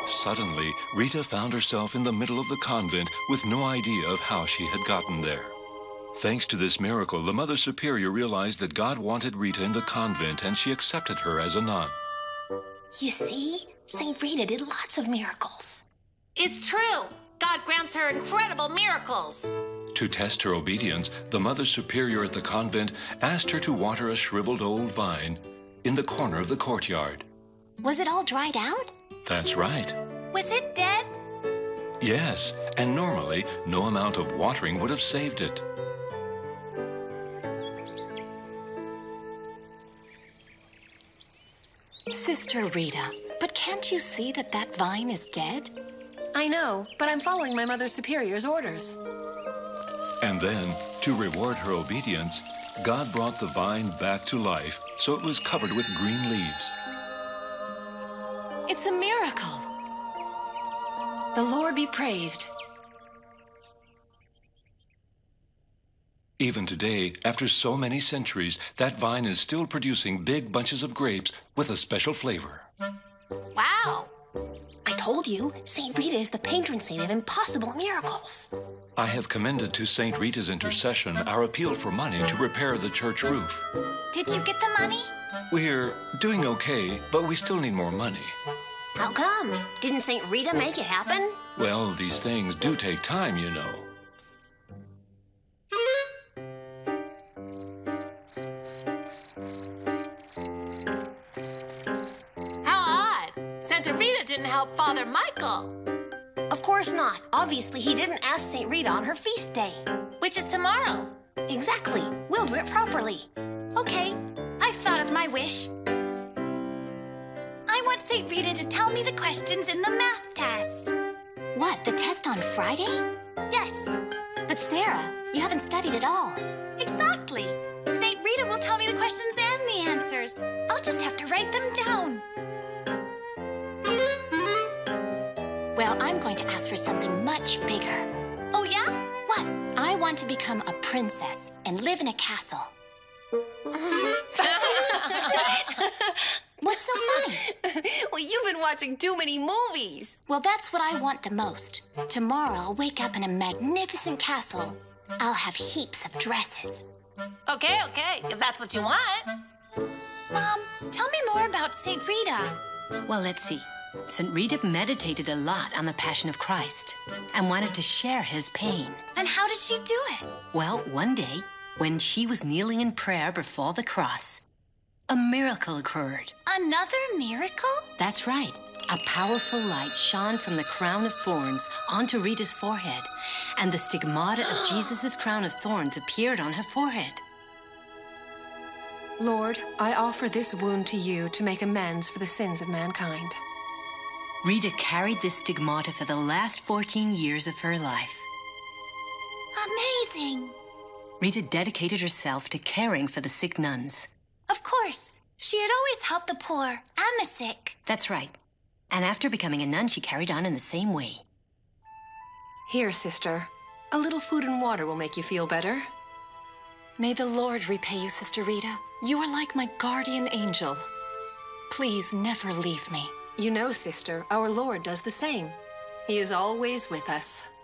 Suddenly, Rita found herself in the middle of the convent with no idea of how she had gotten there. Thanks to this miracle, the Mother Superior realized that God wanted Rita in the convent, and she accepted her as a nun. You see, St. Rita did lots of miracles. It's true. God grants her incredible miracles. To test her obedience, the Mother Superior at the convent asked her to water a shriveled old vine in the corner of the courtyard. Was it all dried out? That's right. Was it dead? Yes, and normally, no amount of watering would have saved it. Sister Rita, but can't you see that that vine is dead? I know, but I'm following my Mother Superior's orders. And then, to reward her obedience, God brought the vine back to life, so it was covered with green leaves. It's a miracle. The Lord be praised. Even today, after so many centuries, that vine is still producing big bunches of grapes with a special flavor. Wow. I told you, St. Rita is the patron saint of impossible miracles. I have commended to St. Rita's intercession our appeal for money to repair the church roof. Did you get the money? We're doing okay, but we still need more money. How come? Didn't St. Rita make it happen? Well, these things do take time, you know. How odd. Santa Rita didn't help Father Michael. Of course not. Obviously, he didn't ask St. Rita on her feast day. Which is tomorrow. Exactly. We'll do it properly. Okay, I've thought of my wish. I want St. Rita to tell me the questions in the math test. What, the test on Friday? Yes, But Sarah, you haven't studied at all. exactly. St. Rita will tell me the questions and the answers. I'll just have to write them down. Well, I'm going to ask for something much bigger. Oh, yeah? What? I want to become a princess and live in a castle. What's so funny? Well, you've been watching too many movies. Well, that's what I want the most. Tomorrow, I'll wake up in a magnificent castle. I'll have heaps of dresses. Okay, if that's what you want. Mom, tell me more about St. Rita. Well, let's see. St. Rita meditated a lot on the Passion of Christ and wanted to share his pain. And how did she do it? Well, one day, when she was kneeling in prayer before the cross, a miracle occurred. Another miracle? That's right. A powerful light shone from the crown of thorns onto Rita's forehead, and the stigmata of Jesus' crown of thorns appeared on her forehead. Lord, I offer this wound to you to make amends for the sins of mankind. Rita carried this stigmata for the last 14 years of her life. Amazing. Rita dedicated herself to caring for the sick nuns. Of course. She had always helped the poor and the sick. That's right. And after becoming a nun, she carried on in the same way. Here, sister. A little food and water will make you feel better. May the Lord repay you, Sister Rita. You are like my guardian angel. Please never leave me. You know, sister, our Lord does the same. He is always with us.